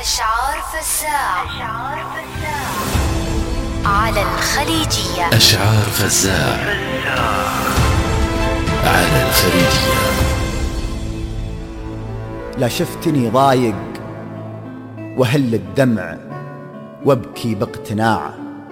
أشعار فزاع على الخليجية. أشعار فزاع على الخليجية. لا شفتني ضايق وهل الدمع وابكي باقتناع،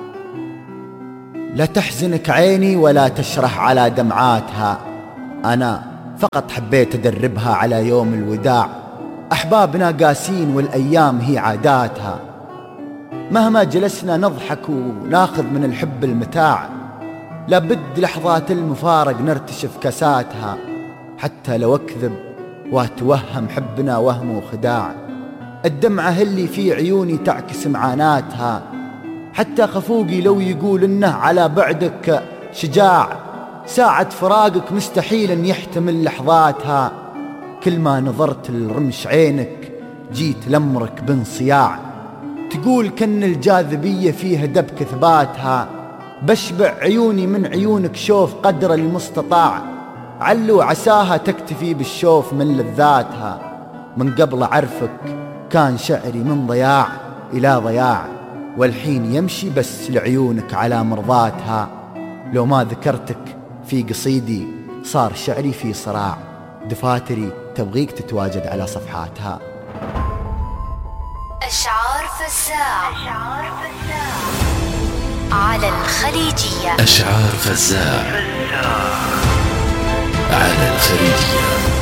لا تحزنك عيني ولا تشرح على دمعاتها، أنا فقط حبيت أدربها على يوم الوداع. أحبابنا قاسين والأيام هي عاداتها، مهما جلسنا نضحك وناخذ من الحب المتاع، لابد لحظات المفارق نرتشف كاساتها. حتى لو أكذب وأتوهم حبنا وهم وخداع، الدمعة اللي في عيوني تعكس معاناتها. حتى خفوقي لو يقول إنه على بعدك شجاع، ساعة فراقك مستحيل أن يحتمل لحظاتها. كل ما نظرت لرمش عينك جيت لمرك بانصياع، تقول كن الجاذبية فيها دبك ثباتها. بشبع عيوني من عيونك شوف قدر المستطاع، علو عساها تكتفي بالشوف من لذاتها. من قبل أعرفك كان شعري من ضياع إلى ضياع، والحين يمشي بس لعيونك على مرضاتها. لو ما ذكرتك في قصيدي صار شعري في صراع، دفاتري تبغيك تتواجد على صفحاتها. أشعار فزاع على الخليجية. أشعار فزاع على الخليجية.